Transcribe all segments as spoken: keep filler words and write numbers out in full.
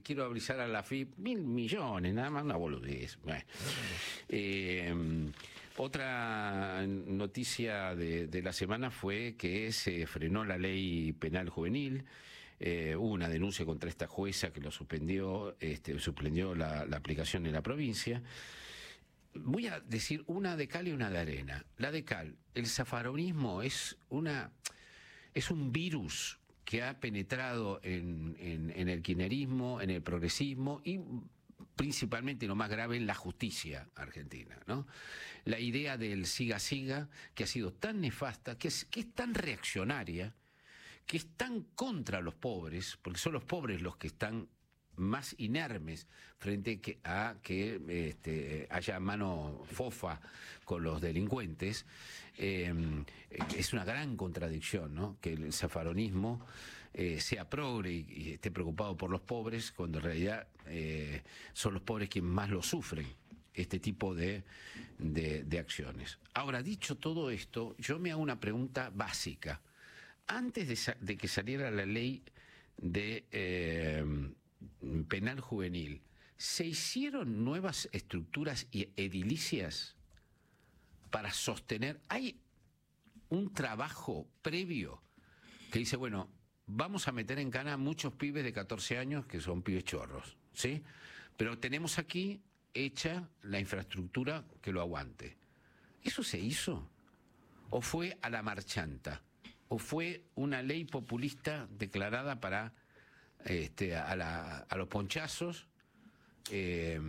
quiero avisar a la F I P, mil millones, nada más una boludez. Bueno. Eh, otra noticia de, de la semana fue que se frenó la ley penal juvenil. Eh, hubo una denuncia contra esta jueza que lo suspendió, este, suspendió la, la aplicación en la provincia. Voy a decir una de cal y una de arena. La de cal, el zafaronismo es una es un virus que ha penetrado en, en, en el kirchnerismo, en el progresismo y principalmente, lo más grave, en la justicia argentina, ¿no? La idea del siga-siga, que ha sido tan nefasta, que es, que es tan reaccionaria, que es tan contra los pobres, porque son los pobres los que están más inermes frente que, a que este, haya mano fofa con los delincuentes. Eh, es una gran contradicción, ¿no? Que el zafaronismo eh, sea progre y, y esté preocupado por los pobres, cuando en realidad eh, son los pobres quienes más lo sufren, este tipo de, de, de acciones. Ahora, dicho todo esto, yo me hago una pregunta básica. Antes de, de que saliera la ley de eh, penal juvenil, ¿se hicieron nuevas estructuras edilicias para sostener? ¿Hay un trabajo previo que dice, bueno, vamos a meter en cana a muchos pibes de catorce años que son pibes chorros, ¿sí? Pero tenemos aquí hecha la infraestructura que lo aguante? ¿Eso se hizo? ¿O fue a la marchanta? ¿O fue una ley populista declarada para este, a, la, a los ponchazos? Eh,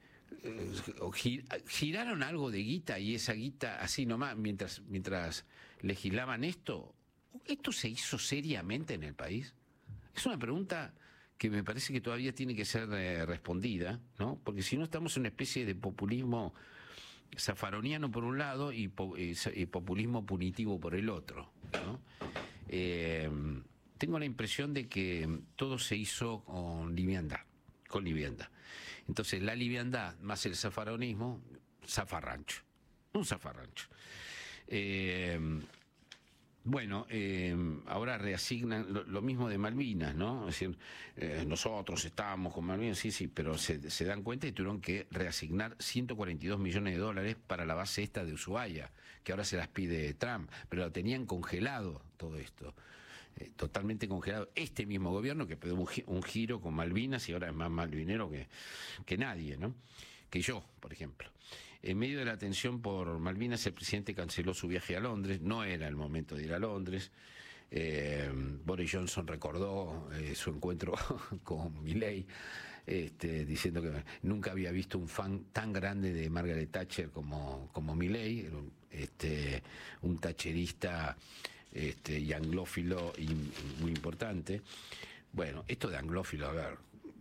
eh, ¿Giraron algo de guita y esa guita así nomás mientras, mientras legislaban esto? ¿Esto se hizo seriamente en el país? Es una pregunta que me parece que todavía tiene que ser eh, respondida, ¿no? Porque si no estamos en una especie de populismo zafaroniano por un lado y, po y, y populismo punitivo por el otro, ¿no? Eh, tengo la impresión de que todo se hizo con liviandad, con liviandad. Entonces la liviandad más el zafaronismo, zafarrancho, un zafarrancho. Eh, Bueno, eh, ahora reasignan lo, lo mismo de Malvinas, ¿no? Es decir, eh, nosotros estábamos con Malvinas, sí, sí, pero se, se dan cuenta y tuvieron que reasignar ciento cuarenta y dos millones de dólares para la base esta de Ushuaia, que ahora se las pide Trump, pero lo tenían congelado todo esto, eh, totalmente congelado. Este mismo gobierno que pegó un, un giro con Malvinas y ahora es más malvinero que, que nadie, ¿no? Que yo, por ejemplo. En medio de la tensión por Malvinas, el presidente canceló su viaje a Londres. No era el momento de ir a Londres. Eh, Boris Johnson recordó eh, su encuentro con Milei, este, diciendo que nunca había visto un fan tan grande de Margaret Thatcher como, como Milei. Era un, este, un thatcherista este, y anglófilo y, y muy importante. Bueno, esto de anglófilo, a ver,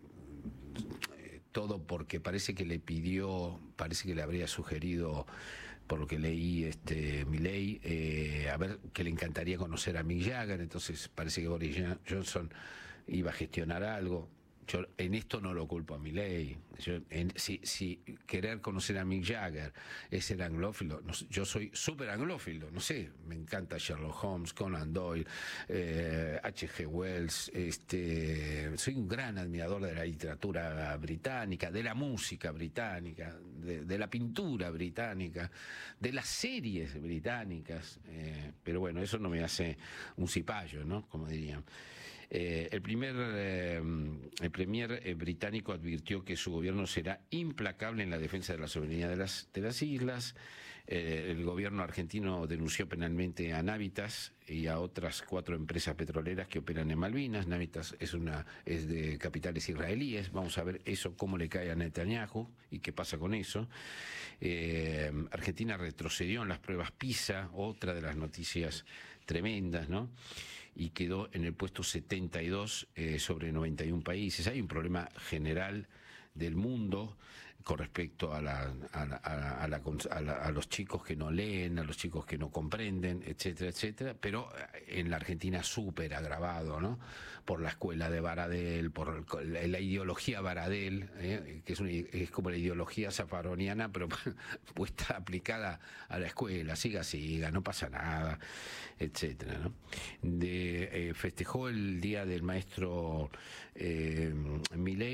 todo porque parece que le pidió, parece que le habría sugerido, por lo que leí, este Milei, eh, a ver, que le encantaría conocer a Mick Jagger. Entonces parece que Boris Johnson iba a gestionar algo. Yo en esto no lo culpo a Milei. Yo, en, si, si querer conocer a Mick Jagger es el anglófilo, no, yo soy súper anglófilo, no sé, me encanta Sherlock Holmes, Conan Doyle, eh, H G Wells, este, soy un gran admirador de la literatura británica, de la música británica, de, de la pintura británica, de las series británicas, eh, pero bueno, eso no me hace un cipayo, ¿no? Como dirían. Eh, el primer eh, el premier eh, británico advirtió que su gobierno será implacable en la defensa de la soberanía de las, de las islas. Eh, el gobierno argentino denunció penalmente a Navitas y a otras cuatro empresas petroleras que operan en Malvinas. Navitas es una es de capitales israelíes. Vamos a ver eso cómo le cae a Netanyahu y qué pasa con eso. Eh, Argentina retrocedió en las pruebas PISA, otra de las noticias tremendas, ¿no? Y quedó en el puesto setenta y dos eh, sobre noventa y uno países. Hay un problema general del mundo con respecto a, la, a, la, a, la, a, la, a los chicos que no leen, a los chicos que no comprenden, etcétera, etcétera, pero en la Argentina súper agravado, ¿no? Por la escuela de Baradel, por la, la ideología Baradel, ¿eh? Que es, una, es como la ideología zafaroniana, pero puesta aplicada a la escuela, siga, siga, no pasa nada, etcétera, ¿no? De, eh, festejó el día del maestro eh, Milei